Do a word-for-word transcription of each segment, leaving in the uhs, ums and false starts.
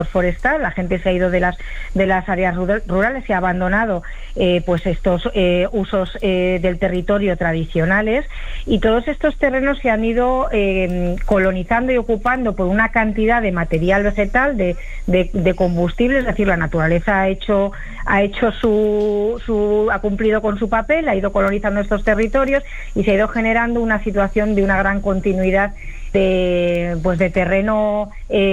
forestal, la gente se ha ido de las de las áreas rurales y ha abandonado eh, pues estos eh, usos eh, del territorio tradicionales, y todos estos terrenos se han ido eh, colonizando y ocupando por una cantidad de material vegetal, de, de, de combustible, es decir, la naturaleza ha hecho ha hecho su, su ha cumplido con su papel, ha ido colonizando estos territorios y se ha ido generando una situación de una gran continuidad de pues de terreno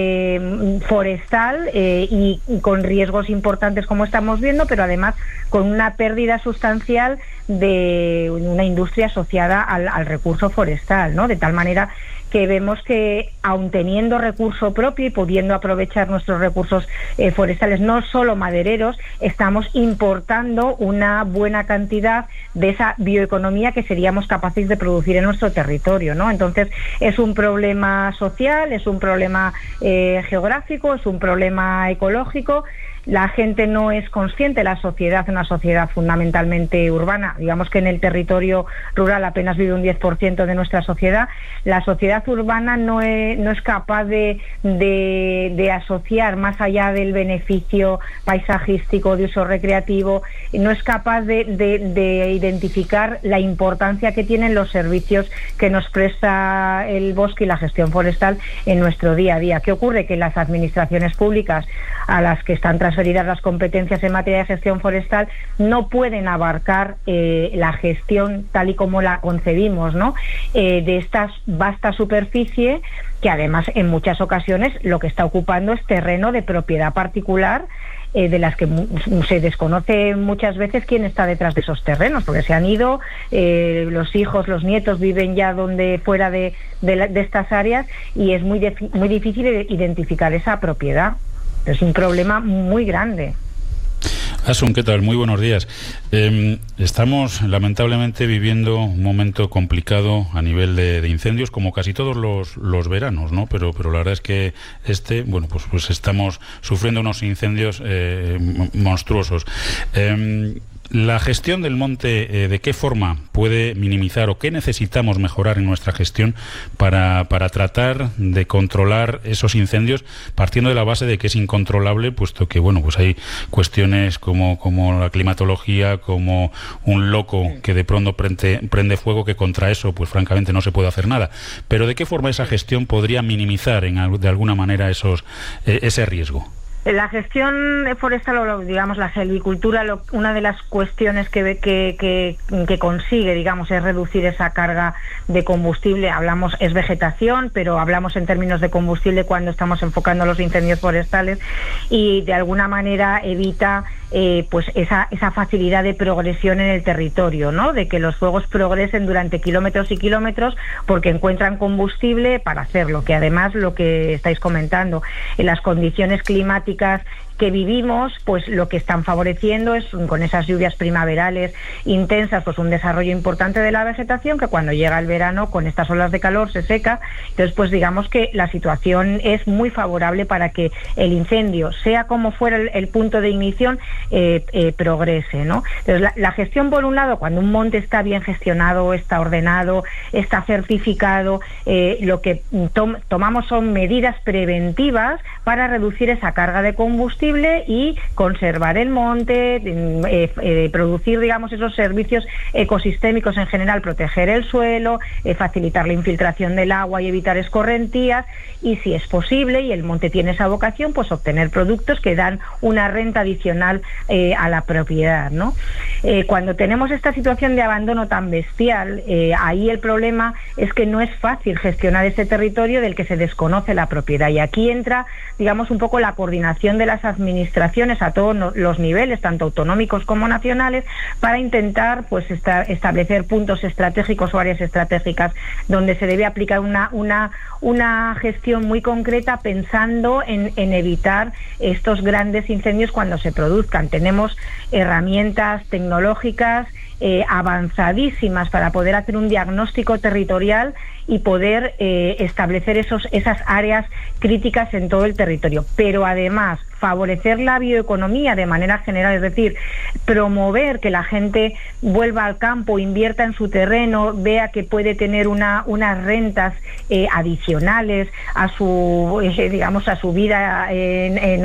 eh, forestal eh, y, y con riesgos importantes, como estamos viendo, pero además con una pérdida sustancial de una industria asociada al, al recurso forestal, ¿no? De tal manera que vemos que, aun teniendo recurso propio y pudiendo aprovechar nuestros recursos eh, forestales, no solo madereros, estamos importando una buena cantidad de esa bioeconomía que seríamos capaces de producir en nuestro territorio, ¿no? Entonces, es un problema social, es un problema eh, geográfico, es un problema ecológico. La gente no es consciente, la sociedad es una sociedad fundamentalmente urbana, digamos que en el territorio rural apenas vive un diez por ciento de nuestra sociedad. La sociedad urbana no es, no es capaz de, de, de asociar más allá del beneficio paisajístico, de uso recreativo, no es capaz de, de, de identificar la importancia que tienen los servicios que nos presta el bosque y la gestión forestal en nuestro día a día. ¿Qué ocurre? Que las administraciones públicas a las que están transferidas las competencias en materia de gestión forestal no pueden abarcar eh, la gestión tal y como la concebimos, ¿no? Eh, de esta vasta superficie, que además en muchas ocasiones lo que está ocupando es terreno de propiedad particular, eh, de las que se desconoce muchas veces quién está detrás de esos terrenos, porque se han ido, eh, los hijos, los nietos viven ya donde fuera de, de, la, de estas áreas, y es muy, muy difícil identificar esa propiedad. Es un problema muy grande. Asun, ¿qué tal? Muy buenos días. Eh, estamos lamentablemente viviendo un momento complicado a nivel de, de incendios, como casi todos los, los veranos, ¿no? Pero, pero la verdad es que este, bueno, pues, pues estamos sufriendo unos incendios eh, monstruosos. Eh, La gestión del monte, eh, ¿de qué forma puede minimizar o qué necesitamos mejorar en nuestra gestión para, para tratar de controlar esos incendios, partiendo de la base de que es incontrolable, puesto que bueno, pues hay cuestiones como, como la climatología, como un loco que de pronto prende, prende fuego, que contra eso pues francamente no se puede hacer nada? Pero ¿de qué forma esa gestión podría minimizar en, de alguna manera esos, eh, ese riesgo? La gestión forestal, o digamos la silvicultura, lo, una de las cuestiones que, que, que, que consigue, digamos, es reducir esa carga de combustible. Hablamos, es vegetación, pero hablamos en términos de combustible cuando estamos enfocando los incendios forestales, y de alguna manera evita eh, pues esa, esa facilidad de progresión en el territorio, ¿no? De que los fuegos progresen durante kilómetros y kilómetros porque encuentran combustible para hacerlo, que además lo que estáis comentando, en las condiciones climáticas que vivimos, pues lo que están favoreciendo es, con esas lluvias primaverales intensas, pues un desarrollo importante de la vegetación, que cuando llega el verano, con estas olas de calor, se seca. Entonces, pues digamos que la situación es muy favorable para que el incendio, sea como fuera el, el punto de ignición, eh, eh, progrese, ¿no? Entonces, la, la gestión, por un lado, cuando un monte está bien gestionado, está ordenado, está certificado, eh, lo que tom tomamos son medidas preventivas para reducir esa carga de combustible y conservar el monte, eh, eh, producir, digamos, esos servicios ecosistémicos en general, proteger el suelo, eh, facilitar la infiltración del agua y evitar escorrentías, y si es posible y el monte tiene esa vocación, pues obtener productos que dan una renta adicional eh, a la propiedad, ¿no? Eh, cuando tenemos esta situación de abandono tan bestial, eh, ahí el problema es que no es fácil gestionar ese territorio del que se desconoce la propiedad, y aquí entra, digamos, un poco la coordinación de las administraciones a todos los niveles, tanto autonómicos como nacionales, para intentar pues esta, establecer puntos estratégicos o áreas estratégicas donde se debe aplicar una, una, una gestión muy concreta, pensando en, en evitar estos grandes incendios cuando se produzcan. Tenemos herramientas tecnológicas eh, avanzadísimas para poder hacer un diagnóstico territorial y poder eh, establecer esos, esas áreas críticas en todo el territorio. Pero además, favorecer la bioeconomía de manera general, es decir, promover que la gente vuelva al campo, invierta en su terreno, vea que puede tener una, unas rentas eh, adicionales a su, eh, digamos, a su vida en, en